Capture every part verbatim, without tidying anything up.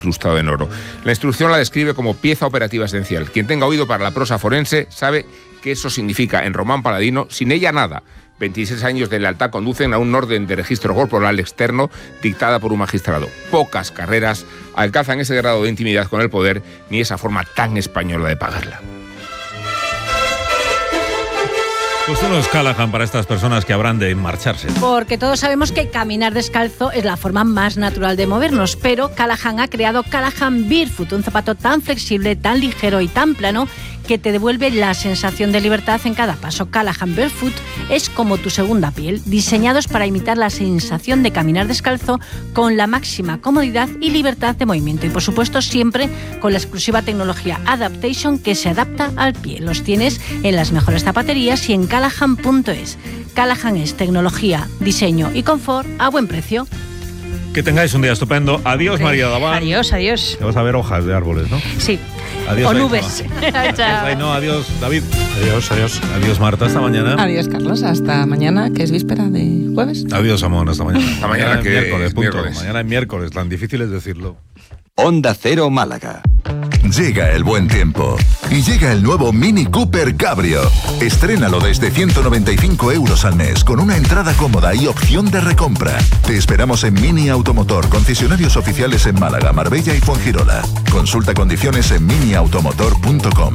incrustado en oro. La instrucción la describe como pieza operativa esencial. Quien tenga oído para la prosa forense sabe que eso significa en román paladino, sin ella nada. veintiséis años de lealtad conducen a un orden de registro corporal externo dictada por un magistrado. Pocas carreras alcanzan ese grado de intimidad con el poder ni esa forma tan española de pagarla. Pues uno es Callahan para estas personas que habrán de marcharse. Porque todos sabemos que caminar descalzo es la forma más natural de movernos, pero Callahan ha creado Callahan Barefoot, un zapato tan flexible, tan ligero y tan plano que te devuelve la sensación de libertad en cada paso. Callahan Barefoot es como tu segunda piel, diseñados para imitar la sensación de caminar descalzo con la máxima comodidad y libertad de movimiento. Y por supuesto siempre con la exclusiva tecnología Adaptation que se adapta al pie. Los tienes en las mejores zapaterías y en callahan punto es. Callahan es tecnología, diseño y confort a buen precio. Que tengáis un día estupendo. Adiós, sí. María Daván. Adiós, adiós. Te vas a ver hojas de árboles, ¿no? Sí. Adiós, o nubes. Ay, no, adiós, David. Adiós, adiós. Adiós, Marta, hasta mañana. Adiós, Carlos, hasta mañana, que es víspera de jueves. Adiós, Amón, hasta mañana. Hasta mañana, mañana que miércoles, es punto. miércoles. Mañana es miércoles, tan difícil es decirlo. Onda Cero Málaga. Llega el buen tiempo y llega el nuevo Mini Cooper Cabrio. Estrénalo desde ciento noventa y cinco euros al mes con una entrada cómoda y opción de recompra. Te esperamos en Mini Automotor, concesionarios oficiales en Málaga, Marbella y Fuengirola. Consulta condiciones en mini automotor punto com.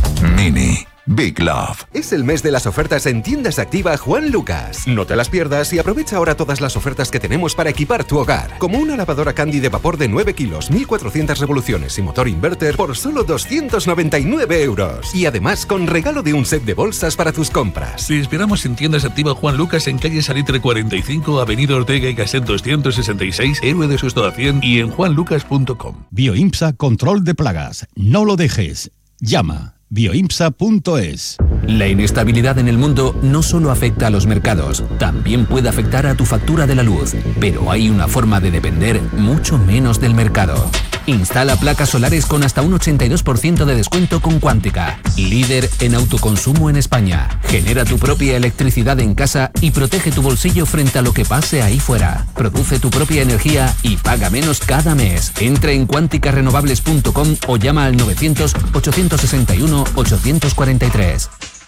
Mini. Big Love. Es el mes de las ofertas en Tiendas Activa Juan Lucas. No te las pierdas y aprovecha ahora todas las ofertas que tenemos para equipar tu hogar. Como una lavadora Candy de vapor de nueve kilos, mil cuatrocientas revoluciones y motor inverter por solo doscientos noventa y nueve euros. Y además con regalo de un set de bolsas para tus compras. Te esperamos en Tiendas Activa Juan Lucas en calle Salitre cuarenta y cinco, Avenida Ortega y Gasset doscientos sesenta y seis, Héroe de Sosto a cien y en juan lucas punto com. Bioimpsa Control de Plagas. No lo dejes. Llama. bioimpsa punto es. La inestabilidad en el mundo no solo afecta a los mercados, también puede afectar a tu factura de la luz. Pero hay una forma de depender mucho menos del mercado. Instala placas solares con hasta un ochenta y dos por ciento de descuento con Cuántica, líder en autoconsumo en España. Genera tu propia electricidad en casa y protege tu bolsillo frente a lo que pase ahí fuera. Produce tu propia energía y paga menos cada mes. Entra en cuántica renovables punto com o llama al novecientos, ochocientos sesenta y uno, ochocientos cuarenta y tres.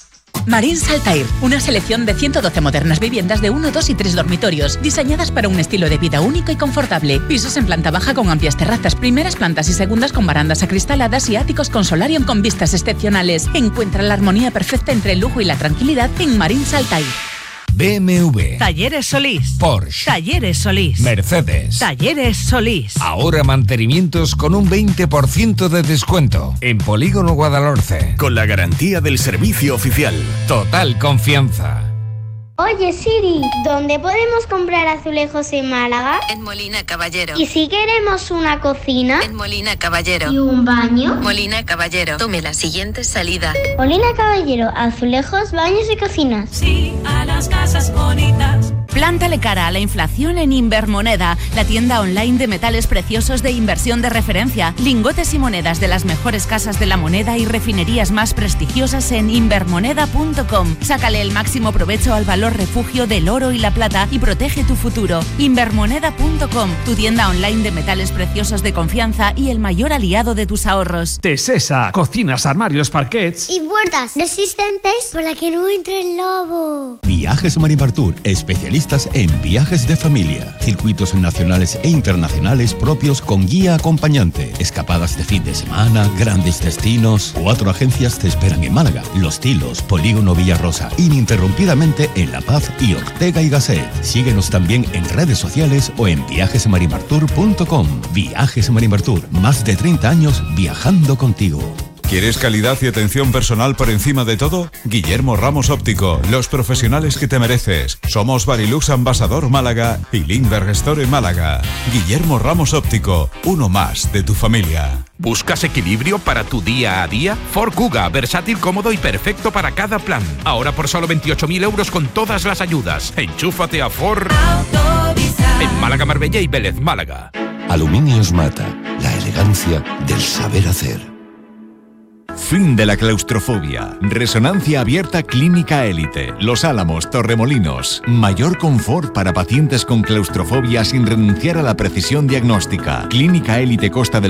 Marins Altair, una selección de ciento doce modernas viviendas de uno, dos y tres dormitorios, diseñadas para un estilo de vida único y confortable. Pisos en planta baja con amplias terrazas, primeras plantas y segundas con barandas acristaladas y áticos con solarium con vistas excepcionales. Encuentra la armonía perfecta entre el lujo y la tranquilidad en Marins Altair. B M W, Talleres Solís, Porsche, Talleres Solís, Mercedes, Talleres Solís. Ahora mantenimientos con un veinte por ciento de descuento en Polígono Guadalhorce. Con la garantía del servicio oficial. Total confianza. Oye Siri, ¿dónde podemos comprar azulejos en Málaga? En Molina Caballero. ¿Y si queremos una cocina? En Molina Caballero. ¿Y un baño? Molina Caballero. Tome la siguiente salida. Molina Caballero, azulejos, baños y cocinas. Sí, a las casas bonitas. Plántale cara a la inflación en Invermoneda, la tienda online de metales preciosos de inversión de referencia. Lingotes y monedas de las mejores casas de la moneda y refinerías más prestigiosas en invermoneda punto com. Sácale el máximo provecho al valor refugio del oro y la plata y protege tu futuro. Invermoneda punto com, tu tienda online de metales preciosos de confianza y el mayor aliado de tus ahorros. Tesesa, cocinas, armarios, parquets y puertas resistentes para que no entre el lobo. Viajes Maripartour, especialistas en viajes de familia, circuitos nacionales e internacionales propios con guía acompañante, escapadas de fin de semana, grandes destinos. Cuatro agencias te esperan en Málaga: Los Tilos, Polígono Villarrosa, ininterrumpidamente en La Paz y Ortega y Gasset. Síguenos también en redes sociales o en viajes maripartour punto com. Viajes Maripartour, más de treinta años viajando contigo. ¿Quieres calidad y atención personal por encima de todo? Guillermo Ramos Óptico, los profesionales que te mereces. Somos Barilux Ambasador Málaga y Lindbergh Store Málaga. Guillermo Ramos Óptico, uno más de tu familia. ¿Buscas equilibrio para tu día a día? Ford Kuga, versátil, cómodo y perfecto para cada plan. Ahora por solo veintiocho mil euros con todas las ayudas. Enchúfate a Ford en Málaga, Marbella y Vélez, Málaga. Aluminios Mata, la elegancia del saber hacer. Fin de la claustrofobia. Resonancia abierta Clínica Élite. Los Álamos, Torremolinos. Mayor confort para pacientes con claustrofobia sin renunciar a la precisión diagnóstica. Clínica Élite Costa del